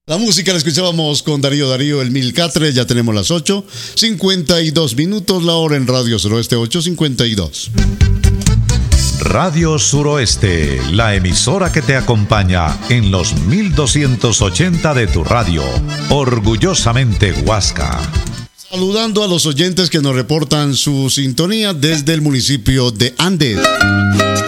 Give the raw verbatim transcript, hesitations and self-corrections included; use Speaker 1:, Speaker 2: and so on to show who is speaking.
Speaker 1: La música la escuchábamos con Darío Darío, el Milcatre. Ya tenemos las ocho cincuenta y dos minutos, la hora en Radio Suroeste, ocho cincuenta y dos.
Speaker 2: Radio Suroeste, la emisora que te acompaña en los mil doscientos ochenta de tu radio. Orgullosamente Huasca.
Speaker 1: Saludando a los oyentes que nos reportan su sintonía desde el municipio de Andes.